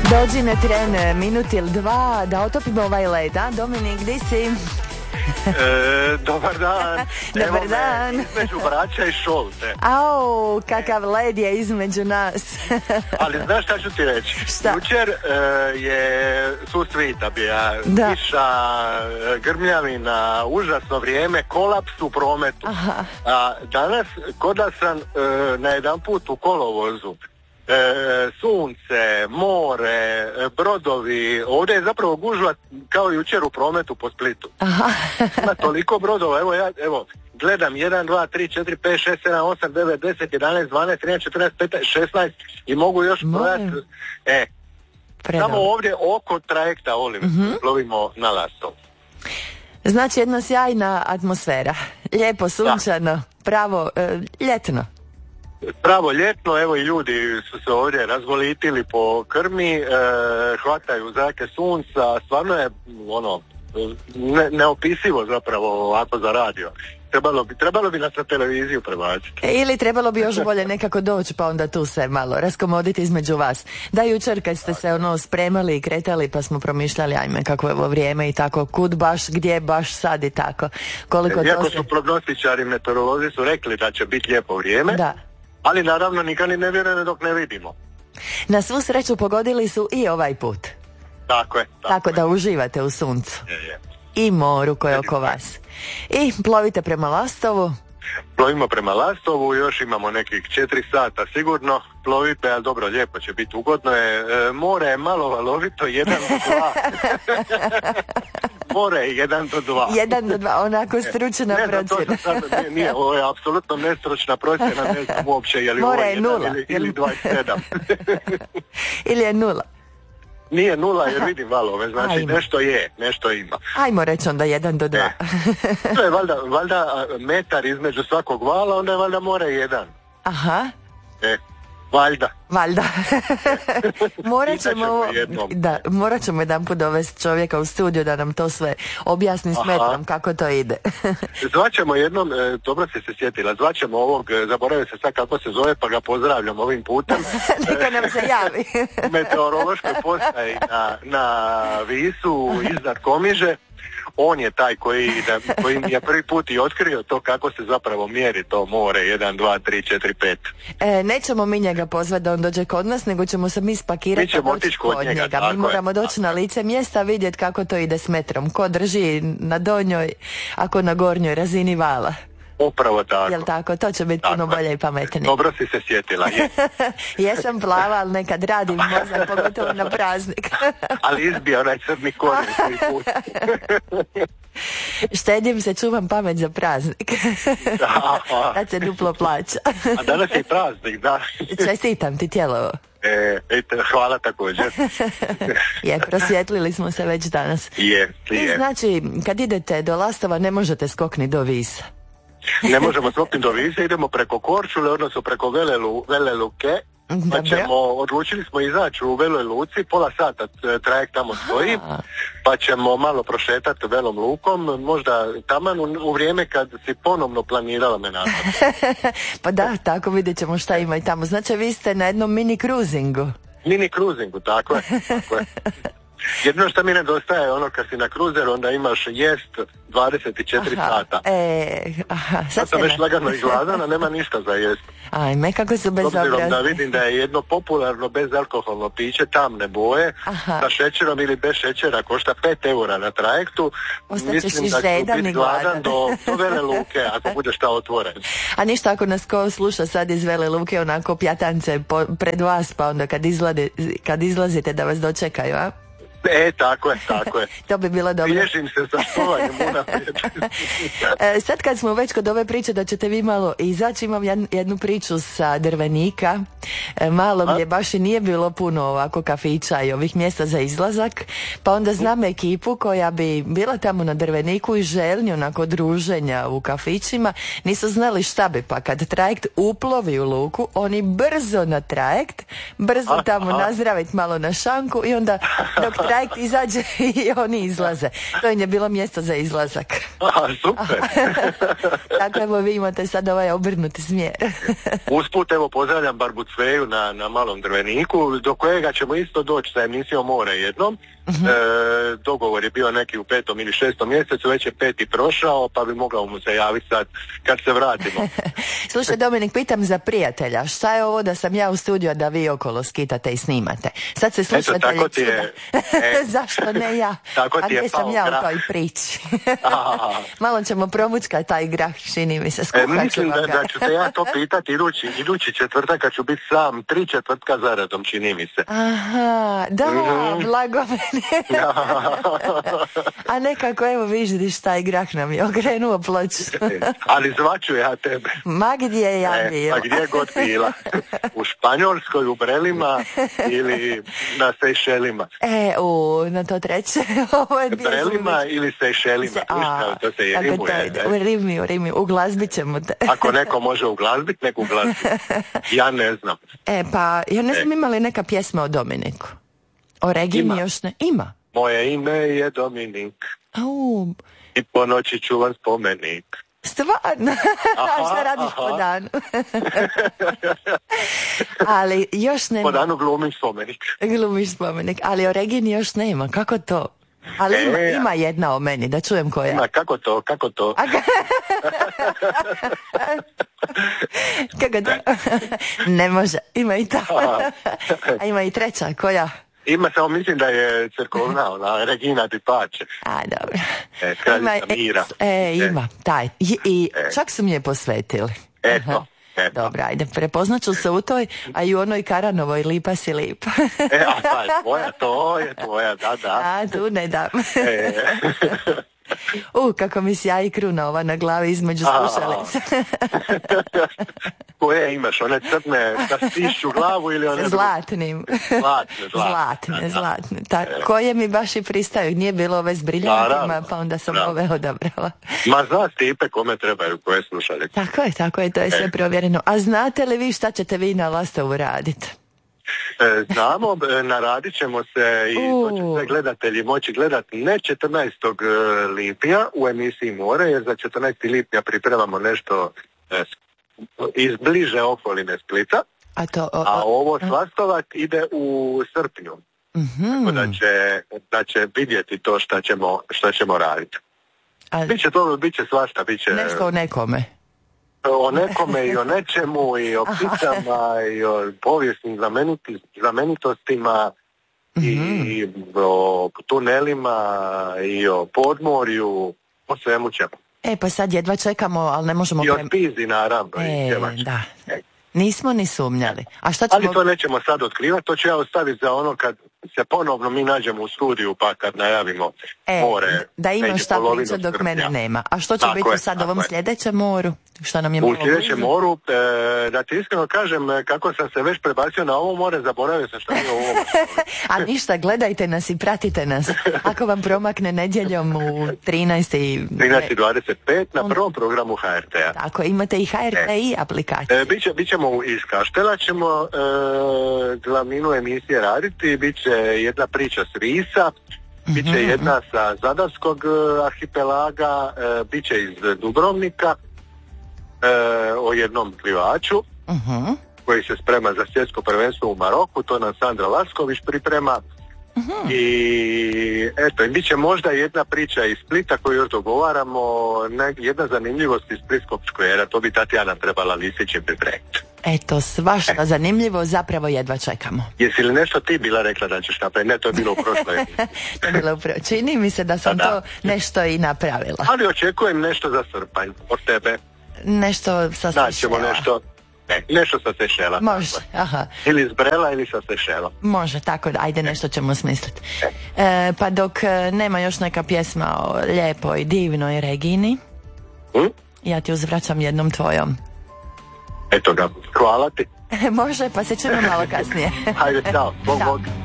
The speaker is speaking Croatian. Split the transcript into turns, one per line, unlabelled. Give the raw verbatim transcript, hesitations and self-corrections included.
Dođi na tren minut ili dva da otopimo ovaj led, a? Dominik, di si?
E, dobar dan.
Dobar
Evo
dan.
me između Brača i Šolte.
Au, kakav led je između nas.
Ali znaš šta ću ti reći?
Šta?
Jučer e, je susvita bija,
Da.
kiša, e, grmljavina, užasno vrijeme, kolaps u prometu.
Aha.
A danas, ko da sam e, na jedan put u kolovozu, e, sunce, more, e, brodovi, ovdje je zapravo gužva kao jučer u prometu po Splitu.
Aha.
Ima toliko brodova, evo ja, evo, gledam jedan, dva, tri, četiri, pet, šest, sedam, osam, devet, deset, jedanaest, dvanaest, trinaest, četrnaest, petnaest, šesnaest i mogu još brojati. E,
Predobro.
samo ovdje oko trajekta volim,
Mhm.
plovimo na Lastovu.
Znači jedna sjajna atmosfera. Lijepo, sunčano, pravo, e, ljetno.
Pravo ljetno, evo i ljudi su se ovdje razgolitili po krmi, e, hvataju zrake sunca, stvarno je ono, ne, neopisivo zapravo ovako za radio. Trebalo bi, trebalo bi nas na televiziju prebaciti.
E, Ili trebalo bi još bolje nekako doći pa onda tu se malo raskomoditi između vas. Da, jučer kad ste se ono spremali i kretali pa smo promišljali ajme kako je ovo vrijeme i tako kud baš, gdje baš sad i tako. Koliko
E, Iako
to se...
su prognostičari, meteorolozi su rekli da će biti lijepo vrijeme,
Da.
ali naravno nikad ni ne vjerujemo dok ne vidimo.
Na svu sreću pogodili su i ovaj put.
Tako je. Tako,
Tako
je.
da uživate u suncu.
Je, je.
I moru koje je oko vas. I plovite prema Lastovu.
Plovimo prema Lastovu, još imamo nekih četiri sata sigurno plovite, ali dobro, lijepo će biti, ugodno je. E, more je malo valovito, jedan do dva. More je jedan do dva.
Jedan do dva, onako stručna
Ne znam, to
procjena.
sam sad, nije, nije, ovo je apsolutno nestručna procjena, ne znam uopće je li
More
ovo
je
jedan
nula,
ili,
jel?
ili dvadeset sedam.
Ili je nula.
Nije nula jer vidim valove, znači
Ajmo.
nešto je, nešto ima.
Ajmo reći onda jedan do dva.
E, to je valjda, valjda a, metar između svakog vala, onda je valjda more jedan.
Aha,
E, valjda.
valjda. Morat ćemo,
Pitaćemo
ovo-
jednom.
da, morat ćemo jedan put dovesti čovjeka u studiju da nam to sve objasni s
Aha.
metrom kako to ide.
Zvaćemo jednom, e, dobro si se sjetila, zvaćemo ovog, e, zaboravio se sad kako se zove, pa ga pozdravljam ovim putem.
Neka nam se javi.
Meteorološkoj postaji na, na Visu iznad Komiže. On je taj koji, da, koji mi je prvi put i otkrio to kako se zapravo mjeri to more, jedan, dva, tri, četiri, pet.
E, nećemo mi njega pozvati da on dođe kod nas, nego ćemo se mi spakirati
Mi ćemo
pa doći
otići kod njega, tako
Mi
je,
moramo doći
tako
na
je.
lice mjesta, vidjeti kako to ide s metrom. Ko drži na donjoj, ako na gornjoj razini vala.
Upravo tako.
Jel tako? To će biti
Tako
puno
je.
bolje i pametnije.
Dobro si se sjetila, je.
Jesam plava, ali nekad radim mozak, pogotovo na praznik.
Ali izbija onaj crni korijen koji put.
Štedim se, čuvam pamet za praznik.
Aha.
Kad se duplo plaća.
A danas je i praznik, da.
Čestitam ti tijelo.
E, ete, hvala također.
Je, prosvjetlili smo se već danas.
Je,
I
je.
znači, kad idete do Lastova ne možete skokni do Visa.
Ne možemo skopiti do Vise, idemo preko Korčule, odnosno preko Vele, Lu, Vele Luke. Pa
Dobro.
ćemo, odlučili smo izaći u Veloj Luci, pola sata e, trajekt tamo stoji, pa ćemo malo prošetati Velom Lukom, možda taman u, u vrijeme kad si ponovno planirala me nazad.
Pa da, tako vidjet ćemo šta ima i tamo. Znači, vi ste na jednom mini cruisingu.
Mini cruisingu, tako je, tako je. Jedino što mi nedostaje je ono kad si na kruzeru, onda imaš jest dvadeset četiri sata.
E, aha,
Sad
sad
sam
se
već
na...
lagano izgladan, a nema ništa za jest.
Ajme, kako su
S obzirom da
bezobrazni.
vidim da je jedno popularno bezalkoholno piće tamne boje,
Aha.
sa šećerom ili bez šećera košta pet eura na trajektu.
Ostaćeš
Mislim
i
da ću
žedan
biti
i gladan.
gladan do, do Vele Luke, ako bude šta otvoren.
A ništa ako nas ko sluša sad iz Vele Luke, onako pjatance po, pred vas, pa onda kad, izlade, kad izlazite da vas dočekaju, a?
E, tako je, tako je.
To bi bilo dobro.
Bilježim se sa štovanjem unaprijed.
E, sad kad smo već kod ove priče da ćete vi malo izaći, imam jednu, jednu priču sa Drvenika, e, malo gdje baš i nije bilo puno ovako kafića i ovih mjesta za izlazak, pa onda znam ekipu koja bi bila tamo na Drveniku i željni onako druženja u kafićima, nisu znali šta bi, pa kad trajekt uplovi u luku, oni brzo na trajekt, brzo tamo nazdraviti malo na šanku i onda dok trajekt izađe i oni izlaze. To im je bilo mjesto za izlazak.
Aha, super.
Tako evo vi imate sad ovaj obrnuti smjer.
Usput evo pozdravljam Barbucu portfelju na, na Malom Drveniku, do kojega ćemo isto doći sa emisijom More jednom. Uh-huh. E, dogovor je bio neki u petom ili šestom mjesecu, već je peti prošao, pa bi mogao mu se javiti sad kad se vratimo.
Slušaj, Dominik, pitam za prijatelja. Šta je ovo da sam ja u studiju, a da vi okolo skitate i snimate? Sad se slušatelji
Eto, je,
e, zašto ne ja?
Tako
a gdje sam ja
grah.
u toj priči? Malo ćemo promučkati taj grah, čini mi se.
E, mislim da, da ću te ja to pitati idući, idući četvrtak kad ću biti sam, tri četvrtka zaradom, čini mi se.
Aha, da, mm-hmm. blago meni. A nekako, evo vidiš, taj grah nam je okrenuo ploču.
Ali zvaću ja tebe.
Ma gdje ja
e,
bila?
A gdje god bila. U Španjolskoj, u Brelima ili na Sejšelima.
E, u, na to treće. Ovo je
Brelima ili Sejšelima. Se, a, to se i rimuje.
U Rimi, u Rimi. Uglazbit ćemo te.
Ako neko može uglazbit, nek uglazbit. Ja ne znam.
E, pa, ja ne znam, e. imali neka pjesma o Dominiku? O Regini još ne? Ima.
Moje ime je Dominik.
Au.
I po noći čuvam spomenik.
Stvarno? Aha, šta radiš aha. po danu? Ali još nema.
Po danu glumim spomenik.
Glumiš spomenik, ali o Regini još nema. Kako to? Ali e, ima, ima jedna o meni, da čujem koja.
Ima, kako to, kako to?
Kako to? Ne može, ima i to. A ima i treća, koja?
Ima, samo mislim da je crkovna, ona Regina di Pace.
A, dobro.
E, kraljica mira.
E, e, ima, taj. I, i e. čak su mi je posvetili.
Eto. Eto.
Dobro, ajde, prepoznat ću se u toj, a i u onoj Karanovoj Lipa si lipa.
E, a pa je tvoja, to je tvoja, da, da.
A, tu ne dam.
E.
U, kako mi sjaji kruna ova na glavi između slušalica.
Koje imaš, one crne da stišću glavu ili one...
Zlatnim.
Zlatne, zlatne.
Zlatne, zlatne. Ta, koje mi baš i pristaju, nije bilo ove s briljantima, pa onda sam ove odabrala.
Ma zna Stipe kome trebaju, koje slušalice.
Tako je, tako je, to je sve provjereno. A znate li vi šta ćete vi na Lastovu raditi?
E, znamo, naradit ćemo se i uh. to će sve gledatelji moći gledati ne četrnaestog lipnja u emisiji More, jer za četrnaesti lipnja pripremamo nešto e, iz bliže okoline Splita,
a, to, o, o,
a ovo Slastovat ide u srpnju.
Uh-huh.
Tako da će, da će vidjeti to šta ćemo, šta ćemo raditi. A... Biće to, biće svašta, biće...
Nešto o nekome.
O nekome i o nečemu i o pticama i o povijesnim znamenitostima mm-hmm. i o tunelima i o podmorju, o svemu ćemo.
E, pa sad jedva čekamo, ali ne možemo...
I o Pizi, naravno.
E,
i
da. Nismo ni sumnjali. A šta ćemo...
Ali to nećemo sad otkrivati, to ću ja ostaviti za ono kad se ponovno mi nađemo u studiju, pa kad najavimo
e,
more.
Da imaš šta priča dok srpnja. Mene nema. A što će tako biti je, sad ovom je. sljedećem moru? Šta nam je
u sljedećem moru, e, da ti iskreno kažem, kako sam se već prebacio na ovo more, zaboravio sam što je u ovom.
A ništa, gledajte nas i pratite nas. Ako vam promakne nedjeljom u trinaest
i dvadeset pet na prvom programu H R T-a.
Tako, imate i H R T i aplikaciju.
E, biće, bićemo iz Kaštela, ćemo e, glavninu emisije raditi, biće jedna priča s Risa, biće mm-hmm. jedna sa Zadarskog arhipelaga, e, biće iz Dubrovnika, e, o jednom plivaču
mm-hmm.
koji se sprema za svjetsko prvenstvo u Maroku, to nam Sandra Lasković priprema. Mm-hmm. I eto, i bit će možda jedna priča iz Splita koju još dogovaramo, ne, jedna zanimljivost iz Splitskog škvera, to bi Tatjana trebala Lisić pripremiti.
Eto, svašta e. zanimljivo, zapravo jedva čekamo.
Jesi li nešto ti bila rekla da ćeš napraviti? Ne, to je bilo u prošloj.
To je bilo u prošloj. Čini mi se da sam da, to da. nešto i napravila.
Ali očekujem nešto za srpanj od tebe.
Nešto sa
Sešela. nešto Ne, nešto sa Sešela.
Može, aha.
Ili iz Brela ili sa Sešela.
Može, tako da, ajde nešto ćemo smisliti. E, pa dok nema još neka pjesma o lijepoj, divnoj Regini,
hm?
ja ti uzvraćam jednom tvojom.
Eto ga, hvala ti.
Može, pa se čujemo malo kasnije.
Hajde, čao, bog, bog.